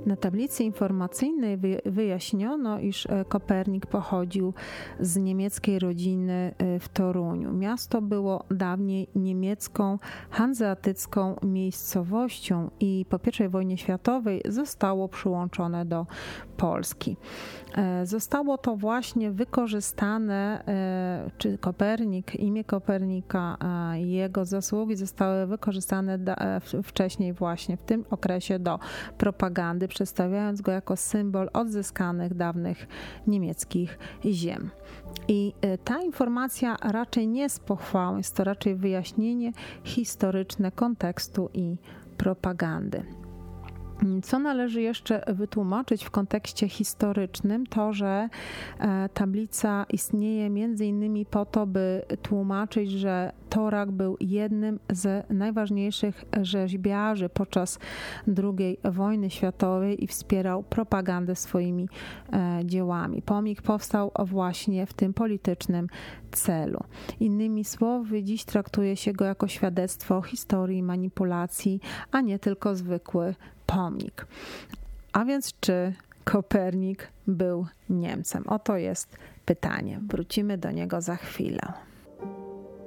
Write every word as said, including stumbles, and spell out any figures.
Na tablicy informacyjnej wyjaśniono, iż Kopernik pochodził z niemieckiej rodziny w Toruniu. Miasto było dawniej niemiecką, hanzeatycką miejscowością i po pierwszej wojnie światowej zostało przyłączone do Polski. Zostało to właśnie wykorzystane, czy Kopernik, imię Kopernika i jego zasługi zostały wykorzystane wcześniej właśnie w tym okresie do propagandy, przedstawiając go jako symbol odzyskanych dawnych niemieckich ziem. I ta informacja raczej nie jest pochwałą, jest to raczej wyjaśnienie historyczne kontekstu i propagandy. Co należy jeszcze wytłumaczyć w kontekście historycznym, to że tablica istnieje między innymi po to, by tłumaczyć, że Torak był jednym z najważniejszych rzeźbiarzy podczas drugiej wojny światowej i wspierał propagandę swoimi dziełami. Pomnik powstał właśnie w tym politycznym celu. Innymi słowy, dziś traktuje się go jako świadectwo historii manipulacji, a nie tylko zwykły pomnik. A więc czy Kopernik był Niemcem? Oto jest pytanie. Wrócimy do niego za chwilę.